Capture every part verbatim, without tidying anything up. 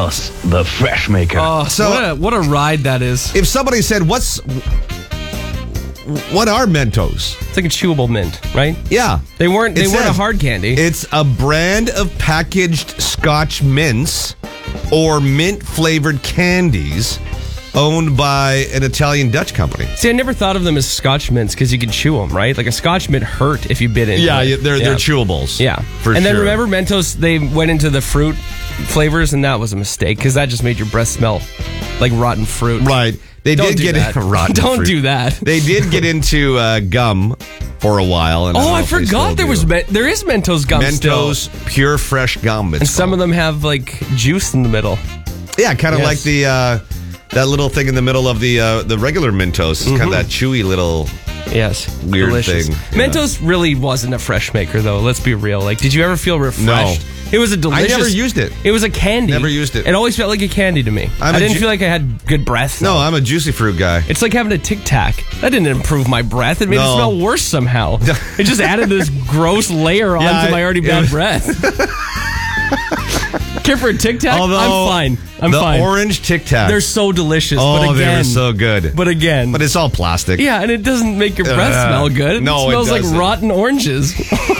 Mentos, the fresh maker. Oh, So- what a, what a ride that is. If somebody said, "What's what are Mentos?" It's like a chewable mint, right? Yeah, They weren't. They It weren't a says hard candy. It's a brand of packaged Scotch mints or mint flavored candies owned by an Italian Dutch company. See, I never thought of them as Scotch mints because you could chew them, right? Like a Scotch mint hurt if you bit into Yeah, it. they're they're chewables. Yeah. for and sure. then remember Mentos, they went into the fruit flavors, and that was a mistake because that just made your breath smell like rotten fruit. Right. They Don't did do get that. rotten Don't fruit. do that. They did get into uh, gum for a while. And Oh, don't know I if they still forgot there do. was Men- there is Mentos gum still. Mentos pure fresh gum. It's And some of called. them have like juice in the middle. yeah, kind of Yes. like the uh, that little thing in the middle of the uh, the regular Mentos. It's kind of that chewy little. Yes. Weird delicious. thing, yeah. Mentos really wasn't a fresh maker, though. Let's be real. Like, did you ever feel refreshed? No. It was a delicious. I never used it. It was a candy. Never used it. It always felt like a candy to me. I'm I a didn't ju- feel like I had good breath. No, though. I'm a juicy fruit guy. It's like having a Tic Tac. That didn't improve my breath. It made No. it smell worse somehow. It just added this gross layer onto I- my already it bad was- breath. Care for a Tic Tac? Although I'm fine. I'm the fine. orange Tic Tacs. They're so delicious. oh, but again, they were so good. But again, But it's all plastic. yeah, and it doesn't make your breath Uh, smell good. no, it it smells like doesn't. rotten oranges.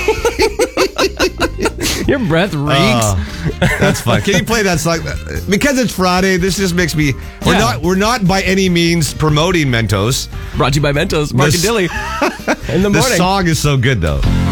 Your breath reeks. Oh, that's fun. Can you play that song? Because it's Friday, this just makes me. We're Yeah. not. We're not by any means promoting Mentos. Brought to you by Mentos. Mark This- and Dilly. In the The morning. song is so good though.